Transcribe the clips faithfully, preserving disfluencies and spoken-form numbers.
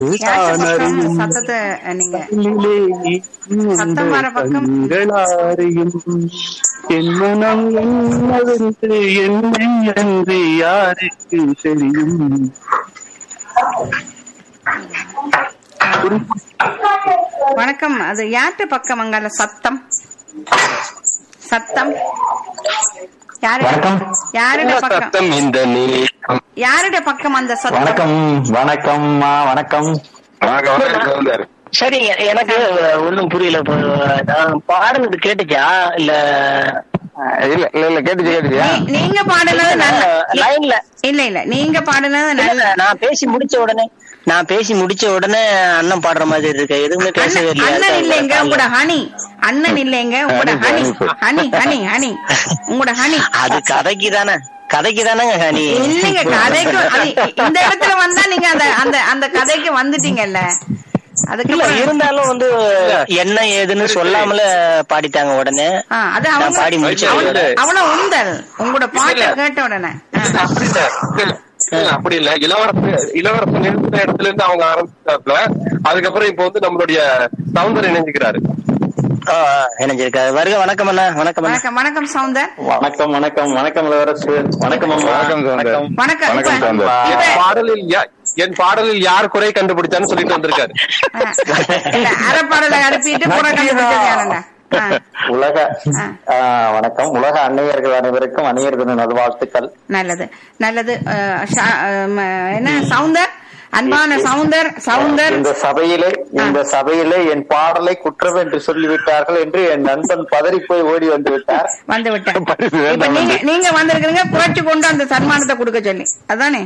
யாச்ச பக்கம் சத்தத்தை நீங்க சத்தம் வர பக்கம் என் மனம் என்னவென்று என்னை என்று யாருக்கு தெரியும். வணக்கம். அது யார்கிட்ட பக்கம் அங்கால சத்தம் சத்தம் யாருடைய பக்கம் இந்த யாருடைய பக்கம் அந்த சத்தம்? வணக்கம் வணக்கம்மா வணக்கம். சரி, எனக்கு ஒண்ணும் புரியல. பாடுனது கேட்டுச்சா இல்ல? இல்ல இல்ல இல்ல கேட்டுச்சு கேட்டுச்சா? நீங்க பாடுனது லைன்ல இல்ல இல்ல நீங்க பாடுனது நல்ல. நான் பேசி முடிச்ச உடனே நான் பேசி முடிச்ச உடனே அண்ணன் பாடுற மாதிரி இருக்கு. எதுவுமே பேசவே இல்லையா? அண்ணன் இல்லைங்க உங்களோட ஹனி. அண்ணன் இல்லைங்க உங்களோட ஹனி ஹனி ஹனி ஹனி உங்களோட ஹனி. அது கதைக்கு தானே கதைக்கு தானேங்க ஹனி. இல்லைங்க கதைக்கு. இந்த இடத்துல வந்தா நீங்க அந்த அந்த அந்த கதைக்கு வந்துட்டீங்கல்ல. அதுக்கு இருந்தாலும் வந்து என்ன ஏதுன்னு சொல்லாமல பாடிட்டாங்க உடனே. அது பாடி முடிச்சு அவ்வளவு உந்தல் உங்களோட பாட்டை கேட்ட உடனே. அப்படி இல்ல, இளவரசு இளவரசன் இருக்கிற இடத்துல இருந்து அவங்க ஆரம்பிச்சாப்ல. அதுக்கப்புறம் இப்ப வந்து நம்மளுடைய சவுந்தர் இணைஞ்சுக்கிறாரு. இணைஞ்சிருக்காரு. வருக. வணக்கம் அண்ணா. வணக்கம் வணக்கம் வணக்கம் சவுந்தர். வணக்கம் வணக்கம் வணக்கம் இளவரசு. வணக்கம் வணக்கம் வணக்கம் வணக்கம். பாடலில் என் பாடலில் யார் குறை கண்டுபிடிச்சான்னு சொல்லிட்டு வந்திருக்காரு. அரை பாடலை அனுப்பிட்டு குறை கண்டுபிடிச்சாங்க. உலக வணக்கம். உலக அன்னையர்கள் அனைவருக்கும் அன்னையர் தின நல்வாழ்த்துக்கள். நல்லது நல்லது. என்ன சவுந்தர், அன்பான சவுந்தர் சவுந்தர் இந்த சபையிலே இந்த சபையிலே என் பாடலை குற்றம் என்று சொல்லிவிட்டார்கள் என்று என் நண்பன் பதறி போய் ஓடி வந்து விட்டார் வந்து விட்டார். இப்ப நீங்க நீங்க வந்திருக்கிறீங்க புரட்சி கொண்டு அந்த சன்மானத்தை கொடுக்க சொல்லி. அதானே?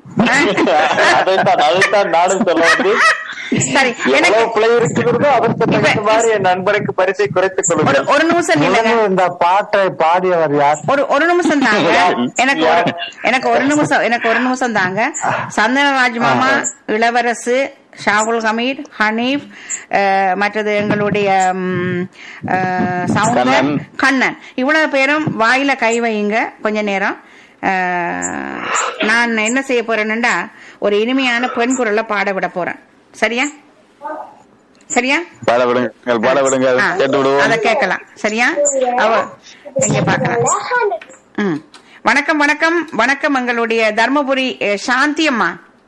நானும் சொல்ல வந்து சரி, எனக்கு பிழை இருக்கிறதோ அதற்கு தகுந்த மாதிரி என் நண்பருக்கு பரிசை குறைத்துக் கொள்ளுங்கள். ஒரு நிமிஷம் இந்த பாட்டை பாடியவர் யார்? ஒரு ஒரு நிமிஷம் தாங்க. எனக்கு எனக்கு ஒரு நிமிஷம் எனக்கு ஒரு நிமிஷம் தாங்க. சந்தனராஜ் மாமா, இளவரசு, ஷாகுல் ஹமீத், ஹனீப், மற்றது எங்களுடைய சவுந்தர், கண்ணன், இவ்வளவு பேரும் வாயில கை வையுங்க கொஞ்ச நேரம். நான் என்ன செய்ய போறேன்னா ஒரு இனிமையான பெண் குரல்ல பாட விட போறேன். சரியா? சரியா? பாட விடுங்க பாட விடுங்க அத கேட்கலாம். சரியா? அவ எங்க பாக்கலாம். ம் வணக்கம் வணக்கம் வணக்கம். எங்களுடைய தர்மபுரி சாந்தி அம்மா.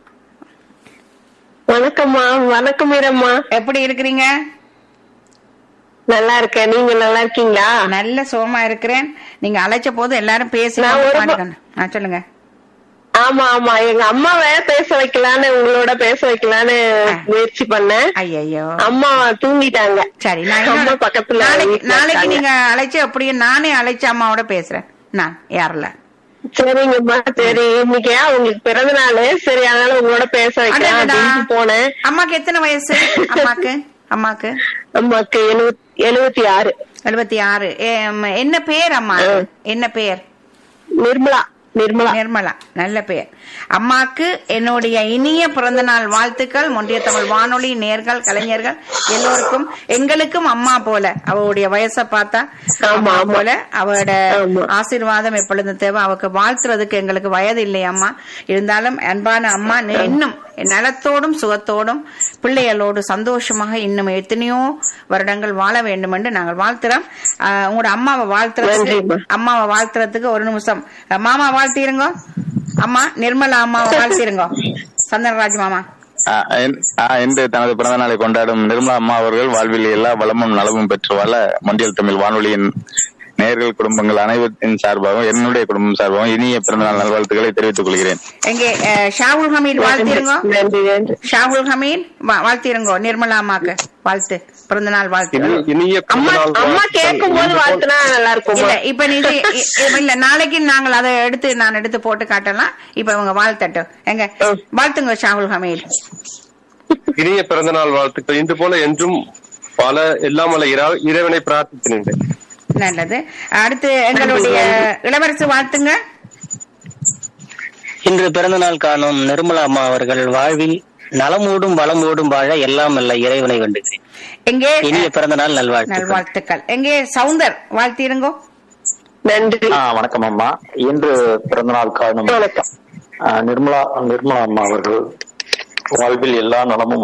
வணக்கம்மா. வணக்கம் மீரம்மா. எப்படி இருக்கிறீங்க? நல்லா இருக்கேன். நீங்க நல்லா இருக்கீங்களா? நல்ல சுகமா இருக்கிறேன். நீங்க அழைச்ச போது எல்லாரும் பேசி சொல்லுங்க. ஆமா ஆமா, எங்க அம்மாவை பேச வைக்கலான்னு உங்களோட பேச வைக்கலான்னு முயற்சி பண்ணேன். ஐயோ, அம்மா தூங்கிட்டாங்க. சரி, நான் பக்கத்துல நாளைக்கு நீங்க அழைச்சு அப்படியே நானே அழைச்ச அம்மாவோட பேசுறேன். நான் யாரில்ல. சரிங்கம்மா. சரி, இன்னைக்கு உங்களுக்கு பிறந்த நாள். சரி, அதனால உங்களோட பேச வைக்கலாம் போனேன். அம்மாக்கு எத்தனை வயசு? அம்மாக்கு அம்மாக்கு அம்மாக்கு எழுபத்தி ஆறு. எழுபத்தி ஆறு. என்ன பேர் அம்மா? என்ன பேர்? நிர்மலா. நிர்மலா. நிர்மலா, நல்ல பேர். அம்மாக்கு என்னுடைய இனிய பிறந்த நாள் வாழ்த்துக்கள். ஒன்றிய தமிழ் வானொலி நேர்கள், கலைஞர்கள் எல்லோருக்கும். எங்களுக்கும் அம்மா போல, அவளுடைய வயசை பார்த்தா அம்மா போல. அவளோட ஆசீர்வாதம் எப்பொழுதும் தேவை. அவக்கு வாழ்த்துறதுக்கு எங்களுக்கு வயது இல்லை அம்மா. இருந்தாலும் அன்பான அம்மா இன்னும் நலத்தோடும் சுகத்தோடும் பிள்ளைகளோடு சந்தோஷமாக இன்னும் எத்தனையோ வருடங்கள் வாழ வேண்டும் என்று நாங்கள் வாழ்த்துறோம். உங்களோட அம்மாவை வாழ்த்துறதுக்கு அம்மாவை வாழ்த்துறதுக்கு ஒரு நிமிஷம் மாமா வாழ்த்திருங்க. அம்மா நிர்மலா அம்மாவை வாழ்த்திருங்க. சந்தனராஜ் மாமா இன்று தனது பிறந்த நாளை கொண்டாடும் நிர்மலா அம்மா அவர்கள் வாழ்வில் எல்லா வளமும் நலமும் பெற்று வாழ மொன்றியல் தமிழ் வானொலியின் நேயர்கள் குடும்பங்கள் அனைவரின் சார்பாகவும் என்னுடைய குடும்பம் சார்பாகவும் இனிய பிறந்தநாள் நல்வாழ்த்துக்களை தெரிவித்துக் கொள்கிறேன். எங்கே ஷாகுல் ஹமீத் வாழ்த்திருங்க. ஷாகுல் ஹமீத் வாழ்த்திருங்க நிர்மலா அம்மாக்கு வாழ்த்து, பிறந்த நாள் வாழ்த்து. அம்மா கேட்கும் போது வாழ்த்துனா நல்லா இருக்கும். இல்ல இப்ப நீ இல்ல நாளைக்கு நாங்கள் அதை எடுத்து நான் எடுத்து போட்டு காட்டலாம். இப்ப இவங்க வாழ்த்தட்டும். எங்க வாழ்த்துங்க ஷாகுல் ஹமீத். இனிய பிறந்த நாள் வாழ்த்துக்கள். இன்று போல என்றும் பல எல்லாம் இறைவனை பிரார்த்திக்கிறேன். நல்லது. அடுத்து எங்களுடைய இளவரசு வாழ்த்துங்க. இன்று பிறந்த நாள் காணும் நிர்மலா அம்மா அவர்கள் வாழ்வில் நலமோடும் வளமோடும் வாழ எல்லாம் அல்ல இறைவனை வேண்டுகிறேன். எங்கே இனிய பிறந்த நாள் நல்வாழ்த்து நல்வாழ்த்துக்கள். எங்கே சவுந்தர் வாழ்த்திருங்கோ. நன்றி. வணக்கம் அம்மா. இன்று பிறந்த நாள் காணும் நிர்மலா நிர்மலா அம்மா அவர்கள் வாழ்வில் எல்லா நலமும்